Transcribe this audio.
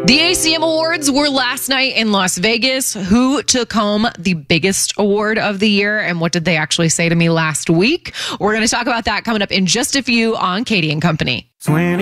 The ACM Awards were last night in Las Vegas. Who took home the biggest award of the year, and what did they actually say to me last week? We're going to talk about that coming up in just a few on Katie and Company.